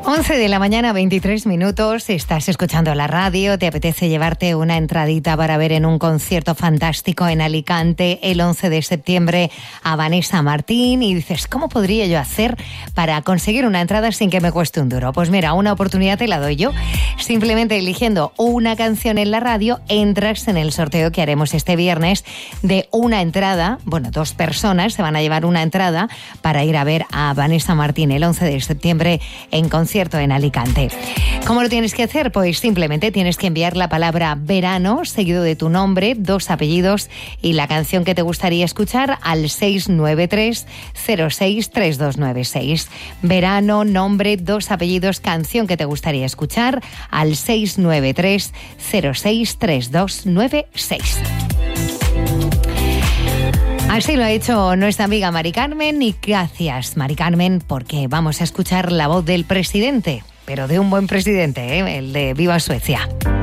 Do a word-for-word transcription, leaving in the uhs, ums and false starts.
once de la mañana, veintitrés minutos, estás escuchando la radio, te apetece llevarte una entradita para ver en un concierto fantástico en Alicante el once de septiembre a Vanessa Martín y dices, ¿cómo podría yo hacer para conseguir una entrada sin que me cueste un duro? Pues mira, una oportunidad te la doy yo. Simplemente eligiendo una canción en la radio, entras en el sorteo que haremos este viernes de una entrada, bueno, dos personas se van a llevar una entrada para ir a ver a Vanessa Martín el once de septiembre en concierto en Alicante. ¿Cómo lo tienes que hacer? Pues simplemente tienes que enviar la palabra verano seguido de tu nombre, dos apellidos y la canción que te gustaría escuchar al seis nueve tres cero seis tres dos nueve seis. Verano, nombre, dos apellidos, canción que te gustaría escuchar al seis nueve tres cero seis tres dos nueve seis. Así lo ha hecho nuestra amiga Mari Carmen y gracias, Mari Carmen, porque vamos a escuchar la voz del presidente, pero de un buen presidente, ¿eh? El de Viva Suecia.